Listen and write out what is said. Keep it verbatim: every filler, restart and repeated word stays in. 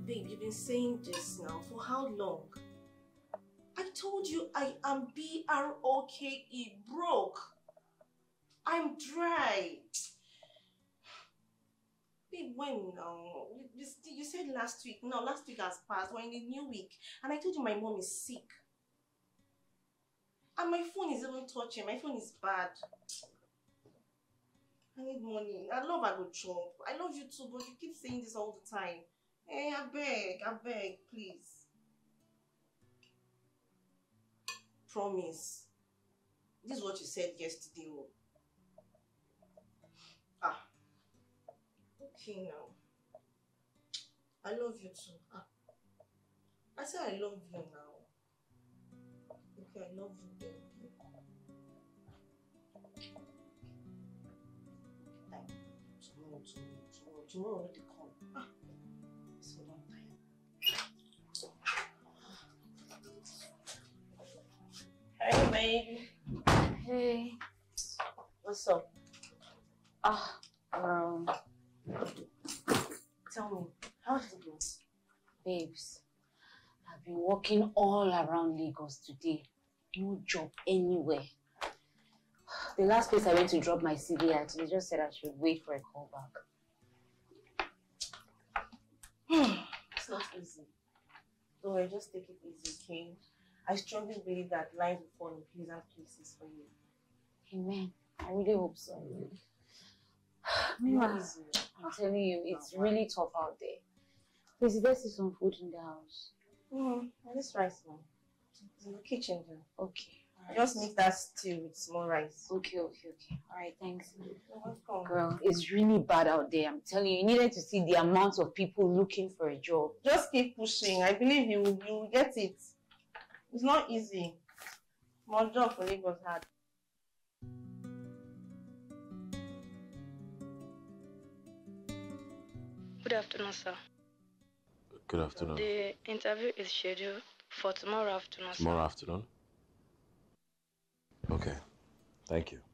Babe, you've been saying this now for how long? I told you I am B R O K E, broke. I'm dry. Babe, when now? You, you, you said last week. No, last week has passed. We're in the new week. And I told you my mom is sick. And my phone is even touching. My phone is bad. I need money. I love I go chop. I love you too, but you keep saying this all the time. Hey, I beg, I beg, please. Promise. This is what you said yesterday. Oh. Ah. Okay now. I love you too. Ah. I said I love you now. Okay, I love you, baby. Like, tomorrow, tomorrow, tomorrow, tomorrow already come. Ah. So long time. Hey, baby. Hey. What's up? Ah, um, tell me, how's it going? Babes, I've been walking all around Lagos today. No job anywhere. The last place I went to drop my C V at, they just said I should wait for a call back. It's not easy. Don't worry, just take it easy, okay? I strongly believe that life will fall in pleasant places for you. Amen. I really hope so. Not easy. I'm telling you, it's really tough out there. Please, let's see some food in the house. Mm, let's rice now. It's in the kitchen there. Okay. Right. Just make that stew with small rice. Okay, okay, okay. Alright, thanks. You're welcome. Girl, it's really bad out there. I'm telling you, you needed to see the amount of people looking for a job. Just keep pushing. I believe you will, you will get it. It's not easy. More job for Lagos hard. Good afternoon, sir. Good afternoon. The interview is scheduled for tomorrow afternoon. Tomorrow sir. afternoon? Okay. Thank you.